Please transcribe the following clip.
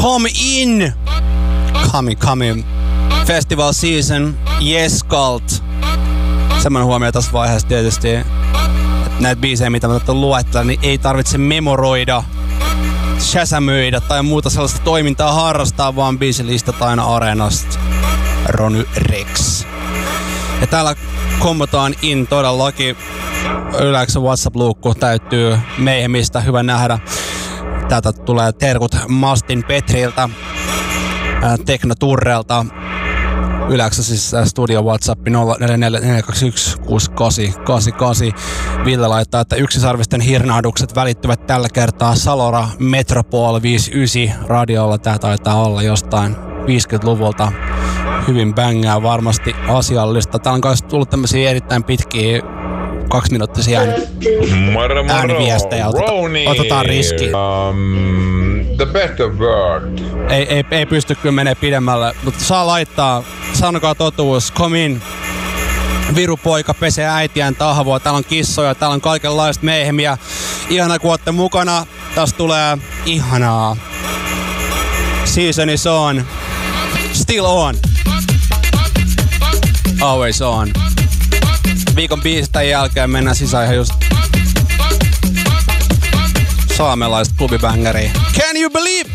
Come in! Come. Festival season, yes cult. Semmoinen huomio tässä vaiheessa tietysti, että näitä biisejä, mitä mä tätä luettelen, niin ei tarvitse memoroida, shazamöidä tai muuta sellaista toimintaa harrastaa, vaan biisilistat aina Areenasta. Rony Rex. Ja täällä kommotaan in todellakin. Yleensä WhatsApp-luukku täyttyy Mayhemistä, hyvä nähdä. Täältä tulee terkut Mastin Petriltä, Tekno Turrelta. Yleensä siis studio WhatsApp 0444216888. Ville laittaa, että yksisarvisten hirnahdukset välittyvät tällä kertaa Salora Metropol 59 radiolla. Tää taitaa olla jostain 50-luvulta. Hyvin bängää, varmasti asiallista. Täällä on kanssa tullut tämmösiä erittäin pitkiä 2-minuuttisia ääniviestejä. Otetaan riski. The better word. Ei pysty kyllä menee pidemmälle, mutta saa laittaa. Sanokaa totuus. Come in. Virupoika pesee äitiään tahvoa. Täällä on kissoja, täällä on kaikenlaista Mayhemiä. Ihana kun ootte mukana. Tässä tulee ihanaa. Season is on. Still on. Always on. Viikon biisistä jälkeen mennään sisään ihan just saamelaista klubibängäriä. Can you believe?